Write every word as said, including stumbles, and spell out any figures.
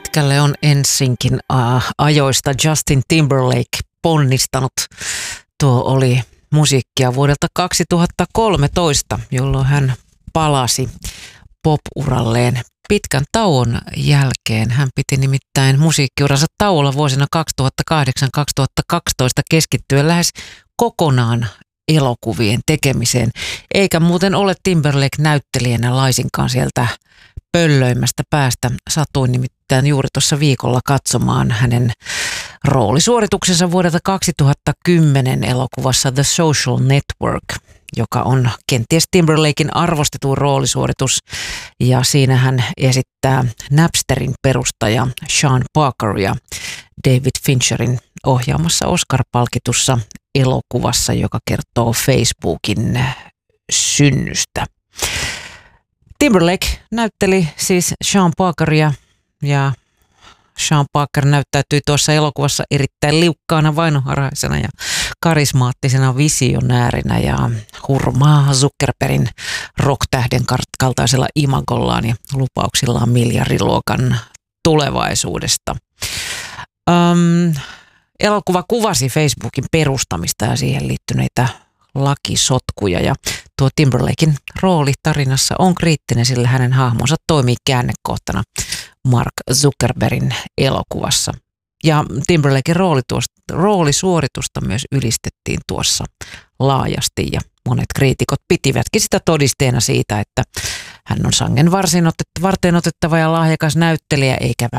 pitkälle on ensinkin uh, ajoista Justin Timberlake ponnistanut. Tuo oli musiikkia vuodelta kaksituhattakolmetoista, jolloin hän palasi pop-uralleen pitkän tauon jälkeen. Hän piti nimittäin musiikkiuransa tauolla vuosina kaksituhattakahdeksan kaksituhattakaksitoista keskittyen lähes kokonaan elokuvien tekemiseen. Eikä muuten ole Timberlake näyttelijänä laisinkaan sieltä pöllöimästä päästä. Satuin nimittäin juuri tuossa viikolla katsomaan hänen roolisuorituksensa vuodelta kaksituhattakymmenen elokuvassa The Social Network, joka on kenties Timberlaken arvostetuin roolisuoritus. Ja siinä hän esittää Napsterin perustaja Sean Parkeria David Fincherin ohjaamassa Oscar-palkitussa elokuvassa, joka kertoo Facebookin synnystä. Timberlake näytteli siis Sean Parkeria ja Sean Parker näyttäytyi tuossa elokuvassa erittäin liukkaana, vainoharhaisena ja karismaattisena visionäärinä ja hurmaa Zuckerbergin rocktähden kaltaisella imagollaan ja lupauksillaan miljardiluokan tulevaisuudesta. Um, elokuva kuvasi Facebookin perustamista ja siihen liittyneitä lakisotkuja, ja tuo Timberlaken rooli tarinassa on kriittinen, sillä hänen hahmonsa toimii käännekohtana Mark Zuckerbergin elokuvassa. Ja Timberlaken rooli tuosta, roolisuoritusta myös ylistettiin tuossa laajasti, ja monet kriitikot pitivätkin sitä todisteena siitä, että hän on sangen varsin otet, varten otettava ja lahjakas näyttelijä, eikä